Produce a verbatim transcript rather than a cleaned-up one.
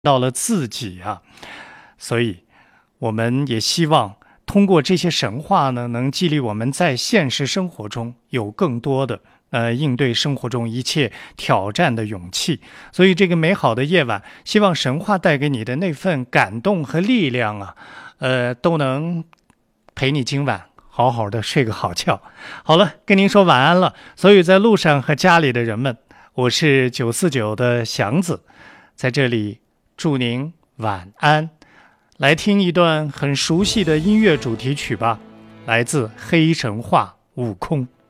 到了自己啊。所以我们也希望通过这些神话呢，能激励我们在现实生活中有更多的呃应对生活中一切挑战的勇气。所以这个美好的夜晚，希望神话带给你的那份感动和力量啊，呃，都能陪你今晚好好的睡个好觉。好了，跟您说晚安了。所有在路上和家里的人们，我是九四九的祥子，在这里祝您晚安。来听一段很熟悉的音乐主题曲吧，来自黑神话悟空。